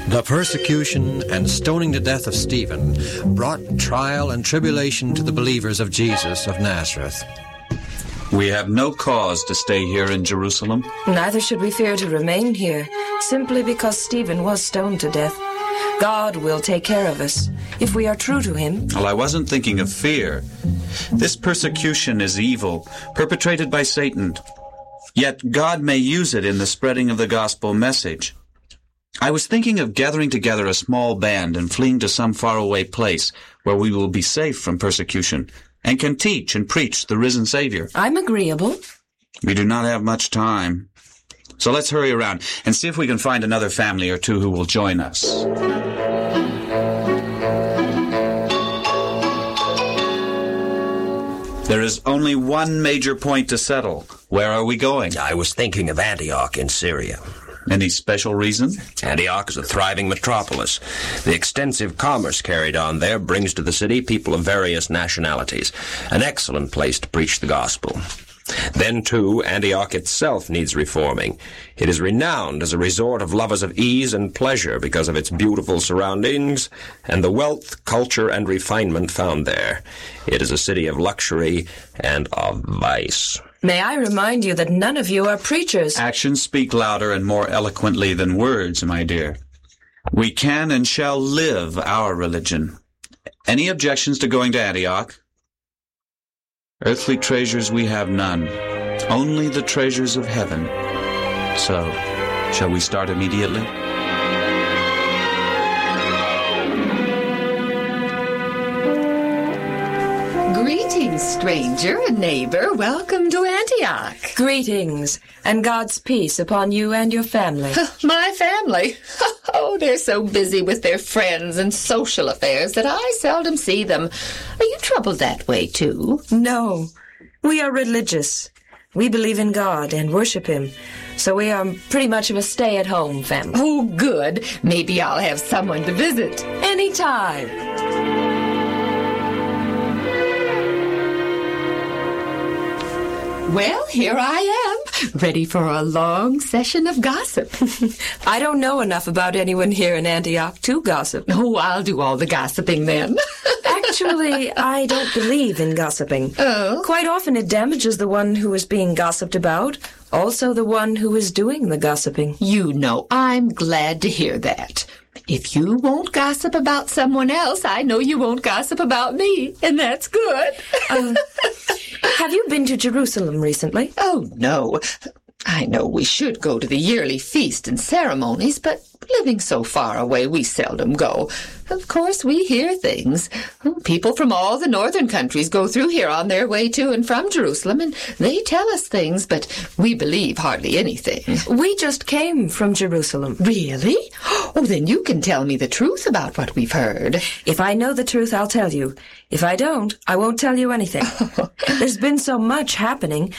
The persecution and stoning to death of Stephen brought trial and tribulation to the believers of Jesus of Nazareth. We have no cause to stay here in Jerusalem. Neither should we fear to remain here, simply because Stephen was stoned to death. God will take care of us, if we are true to him. Well, I wasn't thinking of fear. This persecution is evil, perpetrated by Satan. Yet God may use it in the spreading of the gospel message. I was thinking of gathering together a small band and fleeing to some faraway place where we will be safe from persecution and can teach and preach the risen Savior. I'm agreeable. We do not have much time. So let's hurry around and see if we can find another family or two who will join us. There is only one major point to settle. Where are we going? I was thinking of Antioch in Syria. Any special reason? Antioch is a thriving metropolis. The extensive commerce carried on there brings to the city people of various nationalities. An excellent place to preach the gospel. Then, too, Antioch itself needs reforming. It is renowned as a resort of lovers of ease and pleasure because of its beautiful surroundings and the wealth, culture, and refinement found there. It is a city of luxury and of vice. May I remind you that none of you are preachers. Actions speak louder and more eloquently than words, my dear. We can and shall live our religion. Any objections to going to Antioch? Earthly treasures we have none, only the treasures of heaven. So, shall we start immediately? Greetings, stranger and neighbor. Welcome to Antioch. Greetings, and God's peace upon you and your family. My family? Oh, they're so busy with their friends and social affairs that I seldom see them. Are you troubled that way, too? No, we are religious. We believe in God and worship him, so we are pretty much of a stay-at-home family. Oh, good. Maybe I'll have someone to visit. Anytime. Well, here I am, ready for a long session of gossip. I don't know enough about anyone here in Antioch to gossip. Oh, I'll do all the gossiping then. Actually, I don't believe in gossiping. Oh? Quite often it damages the one who is being gossiped about, also the one who is doing the gossiping. You know, I'm glad to hear that. If you won't gossip about someone else, I know you won't gossip about me, and that's good. Have you been to Jerusalem recently? Oh, no. I know we should go to the yearly feast and ceremonies, but living so far away, we seldom go. Of course, we hear things. People from all the northern countries go through here on their way to and from Jerusalem, and they tell us things, but we believe hardly anything. We just came from Jerusalem. Really? Oh, then you can tell me the truth about what we've heard. If I know the truth, I'll tell you. If I don't, I won't tell you anything. There's been so much happening.